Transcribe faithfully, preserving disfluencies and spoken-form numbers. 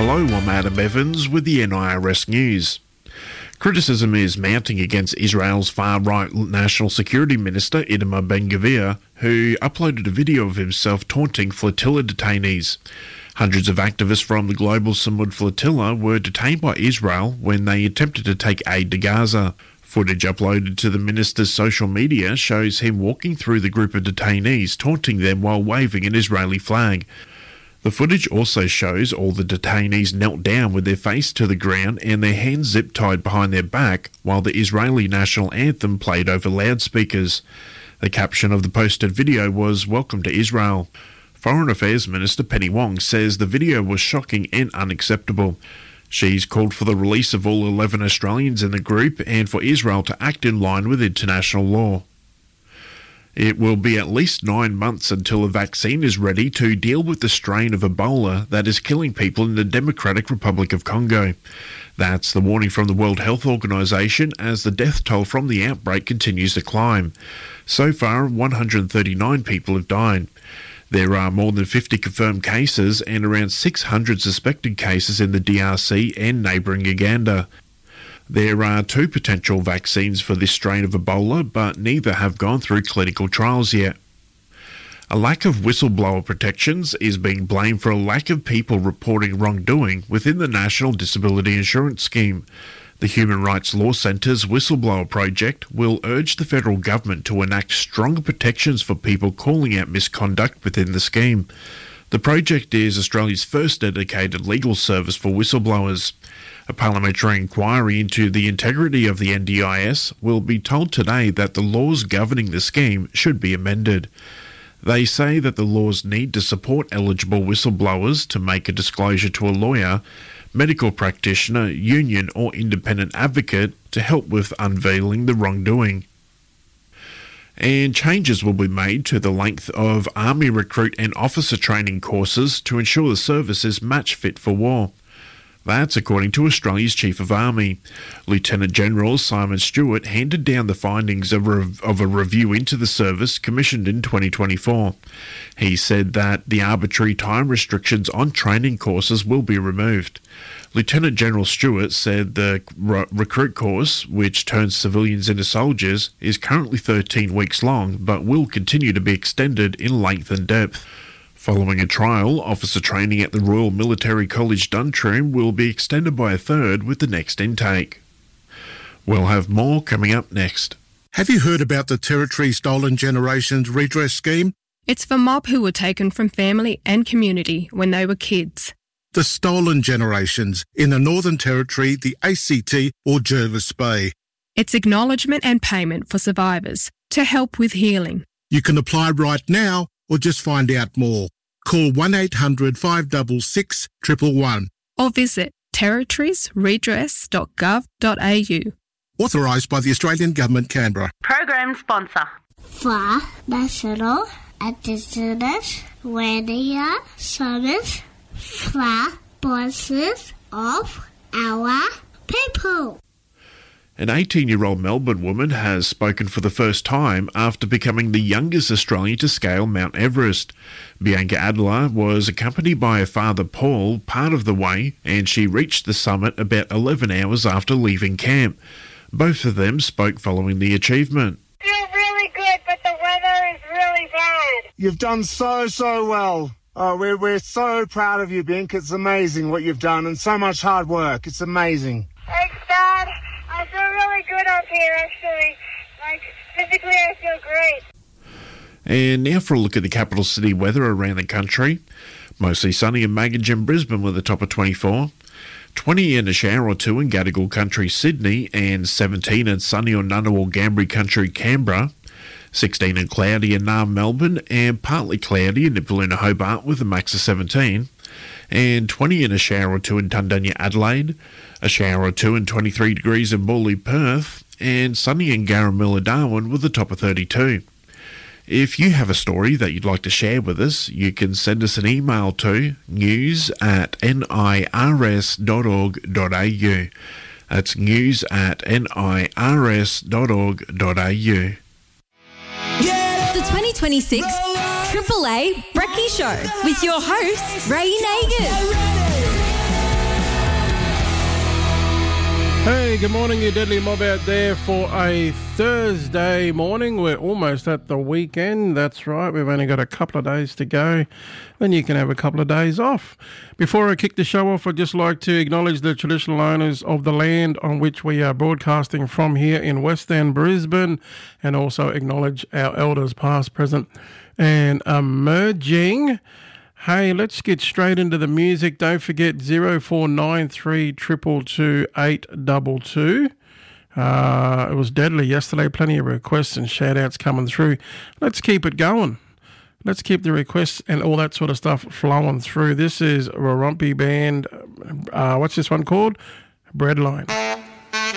Hello, I'm Adam Evans with the N I R S News. Criticism is mounting against Israel's far-right National Security Minister Itamar Ben-Gvir, who uploaded a video of himself taunting flotilla detainees. Hundreds of activists from the Global Samud Flotilla were detained by Israel when they attempted to take aid to Gaza. Footage uploaded to the minister's social media shows him walking through the group of detainees, taunting them while waving an Israeli flag. The footage also shows all the detainees knelt down with their face to the ground and their hands zip-tied behind their back while the Israeli national anthem played over loudspeakers. The caption of the posted video was "Welcome to Israel." Foreign Affairs Minister Penny Wong says the video was shocking and unacceptable. She's called for the release of all eleven Australians in the group and for Israel to act in line with international law. It will be at least nine months until a vaccine is ready to deal with the strain of Ebola that is killing people in the Democratic Republic of Congo. That's the warning from the World Health Organization as the death toll from the outbreak continues to climb. So far, one hundred thirty-nine people have died. There are more than fifty confirmed cases and around six hundred suspected cases in the D R C and neighbouring Uganda. There are two potential vaccines for this strain of Ebola, but neither have gone through clinical trials yet. A lack of whistleblower protections is being blamed for a lack of people reporting wrongdoing within the National Disability Insurance Scheme. The Human Rights Law Centre's Whistleblower Project will urge the federal government to enact stronger protections for people calling out misconduct within the scheme. The project is Australia's first dedicated legal service for whistleblowers. A parliamentary inquiry into the integrity of the N D I S will be told today that the laws governing the scheme should be amended. They say that the laws need to support eligible whistleblowers to make a disclosure to a lawyer, medical practitioner, union or independent advocate to help with unveiling the wrongdoing. And changes will be made to the length of Army recruit and officer training courses to ensure the service is match fit for war. That's according to Australia's Chief of Army. Lieutenant General Simon Stewart handed down the findings of, rev- of a review into the service commissioned in twenty twenty-four. He said that the arbitrary time restrictions on training courses will be removed. Lieutenant General Stewart said the re- recruit course, which turns civilians into soldiers, is currently thirteen weeks long but will continue to be extended in length and depth. Following a trial, officer training at the Royal Military College Duntrim will be extended by a third with the next intake. We'll have more coming up next. Have you heard about the Territory Stolen Generations Redress Scheme? It's for mob who were taken from family and community when they were kids. The Stolen Generations in the Northern Territory, the A C T or Jervis Bay. It's acknowledgement and payment for survivors to help with healing. You can apply right now or just find out more. Call one eight hundred five six six, one one one. Or visit territories redress dot gov dot a u. Authorised by the Australian Government, Canberra. Program sponsor. For National Indigenous Radio Service for voices of our people. An eighteen-year-old Melbourne woman has spoken for the first time after becoming the youngest Australian to scale Mount Everest. Bianca Adler was accompanied by her father Paul part of the way, and she reached the summit about eleven hours after leaving camp. Both of them spoke following the achievement. Feel really good, but the weather is really bad. You've done so, so well. Oh, we're, we're so proud of you, Bink. It's amazing what you've done and so much hard work. It's amazing. Thanks, Dad. I feel really good up here, actually. Like, physically, I feel great. And now for a look at the capital city weather around the country. Mostly sunny in Maggie and Brisbane with a top of twenty-four. twenty and a shower or two in Gadigal Country, Sydney, and seventeen and sunny on Ngunnawal Gambri Country, Canberra. sixteen and cloudy in Naarm, Melbourne, and partly cloudy in Nipaluna, Hobart with a max of seventeen. And twenty and a shower or two in Tundunya, Adelaide. A shower or two and twenty-three degrees in Morley, Perth, and sunny in Garamilla, Darwin with a top of thirty-two. If you have a story that you'd like to share with us, you can send us an email to news at nirs dot org dot a u. That's news at nirs dot org dot a u. The twenty twenty-six Triple A Brekkie Show with your host, Ray Nagin. Hey, good morning, you deadly mob out there for a Thursday morning. We're almost at the weekend. That's right, we've only got a couple of days to go. Then you can have a couple of days off. Before I kick the show off, I'd just like to acknowledge the traditional owners of the land on which we are broadcasting from here in West End, Brisbane, and also acknowledge our elders past, present and emerging. Hey, let's get straight into the music. Don't forget zero four nine three two two two eight two two. Uh, it was deadly yesterday. Plenty of requests and shout-outs coming through. Let's keep it going. Let's keep the requests and all that sort of stuff flowing through. This is Warumpi Band. Uh, what's this one called? Breadline.